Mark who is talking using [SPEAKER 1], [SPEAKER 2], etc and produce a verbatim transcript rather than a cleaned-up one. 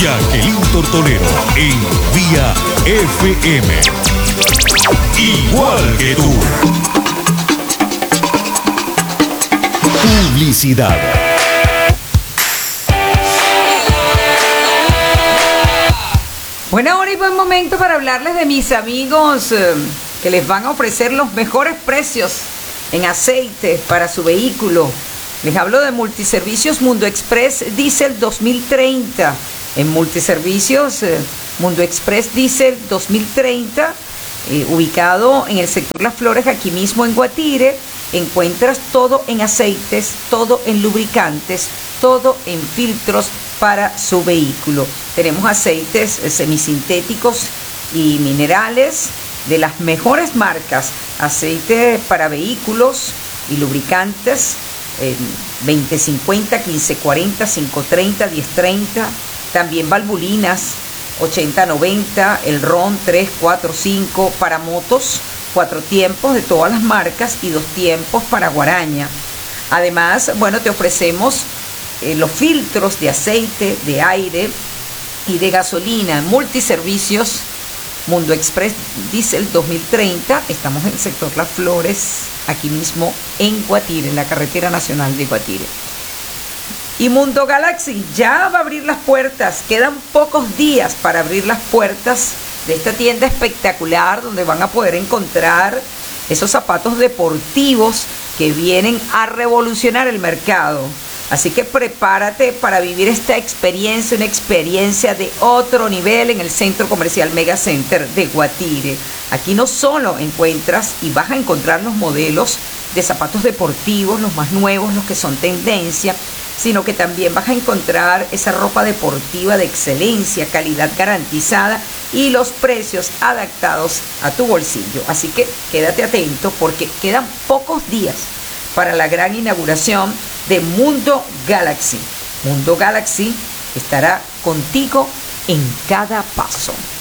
[SPEAKER 1] Jacqueline Tortolero en Vía F M. Igual que tú. Publicidad.
[SPEAKER 2] Buena hora y buen momento para hablarles de mis amigos eh, que les van a ofrecer los mejores precios en aceite para su vehículo. Les hablo de Multiservicios Mundo Express Diesel dos mil treinta. En Multiservicios eh, Mundo Express Diesel dos mil treinta, eh, ubicado en el sector Las Flores, aquí mismo en Guatire, encuentras todo en aceites, todo en lubricantes, todo en filtros para su vehículo. Tenemos aceites eh, semisintéticos y minerales de las mejores marcas, aceite para vehículos y lubricantes, eh, veinte cincuenta, quince cuarenta, cinco treinta, diez treinta, también valvulinas ochenta noventa, el R O N tres, cuatro, cinco, para motos, cuatro tiempos de todas las marcas y dos tiempos para guaraña. Además, bueno, te ofrecemos eh, los filtros de aceite, de aire y de gasolina. Multiservicios Mundo Express Diesel dos mil treinta. Estamos en el sector Las Flores, aquí mismo en Guatire, en la carretera nacional de Guatire. Y Mundo Galaxy ya va a abrir las puertas. Quedan pocos días para abrir las puertas de esta tienda espectacular, donde van a poder encontrar esos zapatos deportivos que vienen a revolucionar el mercado. Así que prepárate para vivir esta experiencia, una experiencia de otro nivel en el Centro Comercial Mega Center de Guatire. Aquí no solo encuentras y vas a encontrar los modelos de zapatos deportivos, los más nuevos, los que son tendencia, sino que también vas a encontrar esa ropa deportiva de excelencia, calidad garantizada y los precios adaptados a tu bolsillo. Así que quédate atento porque quedan pocos días para la gran inauguración de Mundo Galaxy. Mundo Galaxy estará contigo en cada paso.